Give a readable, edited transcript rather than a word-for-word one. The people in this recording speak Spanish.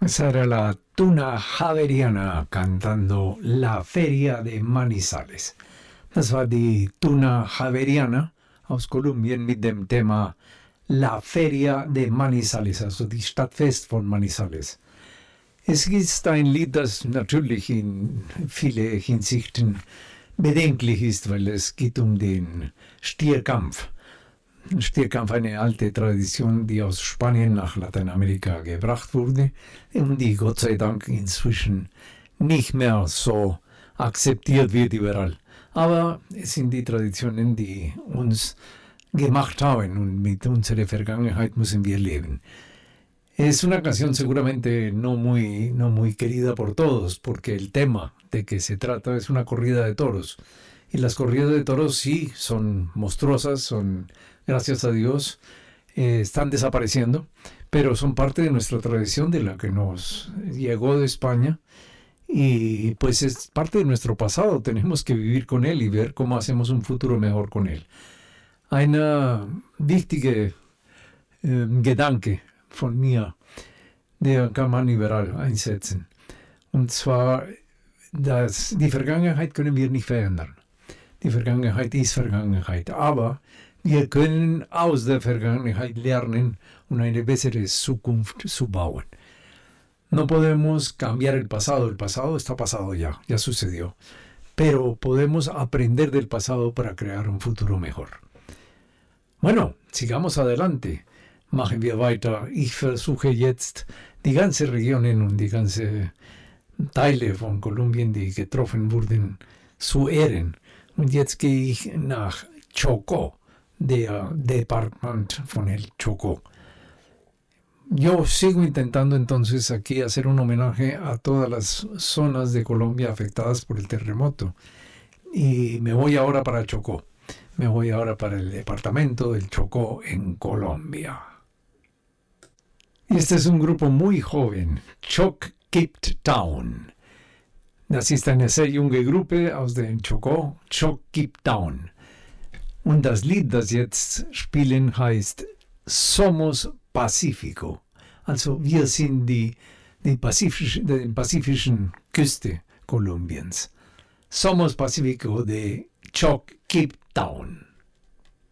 Esa era la Tuna Javeriana cantando La Feria de Manizales. Das war die Tuna Javeriana aus Kolumbien mit dem Thema La Feria de Manizales, also die Stadtfest von Manizales. Es ist ein Lied, das natürlich in viele Hinsichten bedenklich ist, weil es geht um den Stierkampf. Stierkampf, eine alte Tradition, die aus Spanien nach Lateinamerika gebracht wurde und die Gott sei Dank inzwischen nicht mehr so akzeptiert wird überall. Aber es sind die Traditionen, die uns gemacht haben und mit unserer Vergangenheit müssen wir leben. Es una canción seguramente no muy querida por todos, porque el tema de que se trata es una corrida de toros. Y las corridas de toros sí son monstruosas, son, gracias a Dios, están desapareciendo, pero son parte de nuestra tradición, de la que nos llegó de España, y pues es parte de nuestro pasado. Tenemos que vivir con él y ver cómo hacemos un futuro mejor con él. Eine wichtige Gedanke von mir, der kann man überall einsetzen. Und zwar, die Vergangenheit können wir nicht verändern. Die Vergangenheit ist Vergangenheit, aber wir können aus der Vergangenheit lernen und eine bessere Zukunft zu bauen. No podemos cambiar el pasado está pasado ya sucedió, pero podemos aprender del pasado para crear un futuro mejor. Bueno, sigamos adelante, machen wir weiter. Ich versuche jetzt die ganze Regionen und die ganze Teile von Kolumbien, die getroffen wurden, zu ehren. Und jetzt gehe ich nach Chocó, der Departement von el Chocó. Yo sigo intentando entonces aquí hacer un homenaje a todas las zonas de Colombia afectadas por el terremoto. Y me voy ahora para Chocó. Me voy ahora para el departamento del Chocó en Colombia. Y este es un grupo muy joven, Choc Keep Town. Das ist eine sehr junge Gruppe aus dem Chocó, Choc Keep Town. Und das Lied, das jetzt spielen, heißt Somos Pacífico. Also wir sind die pazifischen Küste Kolumbiens. Somos Pacífico de Choc Keep Town.